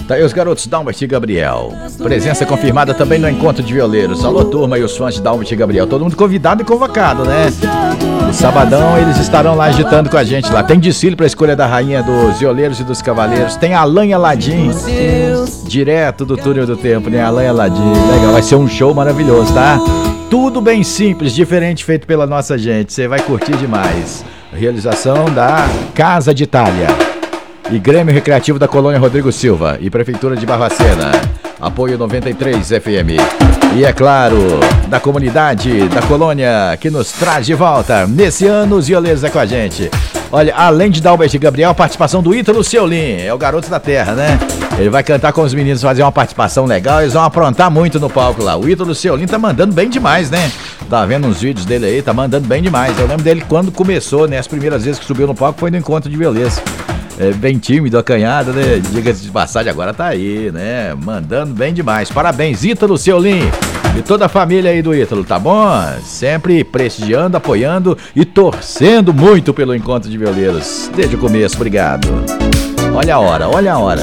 Tá aí os garotos Dalmert e Gabriel. Presença confirmada também no Encontro de Violeiros. Alô, turma e os fãs de Dalmert e Gabriel. Todo mundo convidado e convocado, né? No sabadão eles estarão lá agitando com a gente lá. Tem desfile pra escolha da rainha dos violeiros e dos cavaleiros. Tem Alan e Aladim. Direto do túnel do tempo, né? Alan e Aladim. Legal, vai ser um show maravilhoso, tá? Tudo bem simples, diferente, feito pela nossa gente. Você vai curtir demais. Realização da Casa de Itália e Grêmio Recreativo da Colônia Rodrigo Silva e Prefeitura de Barbacena. Apoio 93 FM. E é claro, da comunidade da colônia que nos traz de volta. Nesse ano, os violeiros é com a gente. Olha, além de Dalbert e Gabriel, a participação do Ítalo Seulin, é o garoto da terra, né? Ele vai cantar com os meninos, fazer uma participação legal, eles vão aprontar muito no palco lá. O Ítalo Seulin tá mandando bem demais, né? Tá vendo uns vídeos dele aí, tá mandando bem demais. Eu lembro dele quando começou, né? As primeiras vezes que subiu no palco foi no Encontro de Violeiros. É bem tímido, acanhado, né? Diga-se de passagem, agora tá aí, né? Mandando bem demais. Parabéns, Ítalo Seulin. E toda a família aí do Ítalo, tá bom? Sempre prestigiando, apoiando e torcendo muito pelo Encontro de Violeiros. Desde o começo, obrigado. Olha a hora, olha a hora.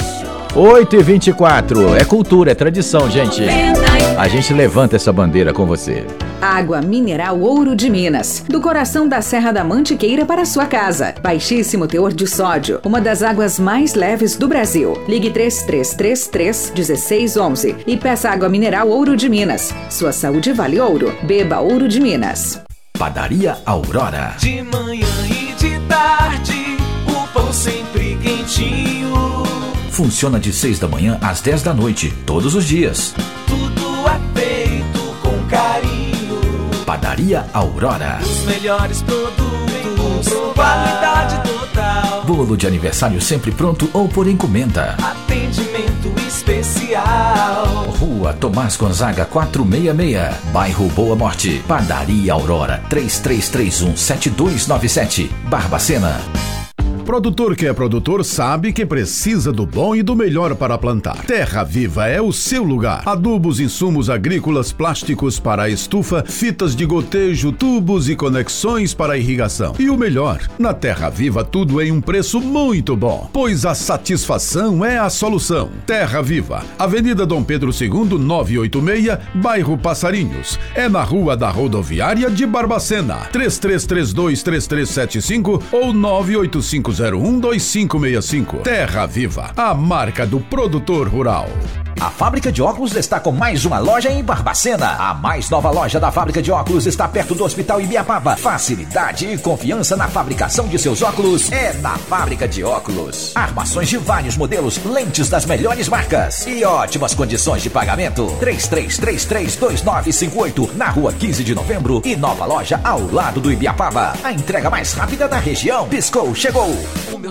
8h24. É cultura, é tradição, gente. A gente levanta essa bandeira com você. Água mineral Ouro de Minas, do coração da Serra da Mantiqueira para sua casa. Baixíssimo teor de sódio, uma das águas mais leves do Brasil. Ligue 3333-1611 e peça água mineral Ouro de Minas. Sua saúde vale ouro. Beba Ouro de Minas. Padaria Aurora. De manhã e de tarde, o pão sempre quentinho. Funciona de 6 da manhã às 10 da noite, todos os dias. Tudo é feito com carinho. Padaria Aurora. Os melhores produtos, qualidade total. Bolo de aniversário sempre pronto ou por encomenda. Atendimento especial. Rua Tomás Gonzaga 466, bairro Boa Morte. Padaria Aurora, 3331-7297, Barbacena. Produtor que é produtor sabe que precisa do bom e do melhor para plantar. Terra Viva é o seu lugar. Adubos, insumos agrícolas, plásticos para a estufa, fitas de gotejo, tubos e conexões para a irrigação. E o melhor, na Terra Viva tudo em um preço muito bom, pois a satisfação é a solução. Terra Viva, Avenida Dom Pedro II, 986, bairro Passarinhos. É na Rua da Rodoviária de Barbacena. 3332-3375 ou 985012565. Terra Viva, a marca do produtor rural. A Fábrica de Óculos está com mais uma loja em Barbacena. A mais nova loja da Fábrica de Óculos está perto do Hospital Ibiapaba. Facilidade e confiança na fabricação de seus óculos é na Fábrica de Óculos. Armações de vários modelos, lentes das melhores marcas e ótimas condições de pagamento. 3333-2958 na Rua 15 de Novembro e nova loja ao lado do Ibiapaba. A entrega mais rápida da região. Piscou, chegou.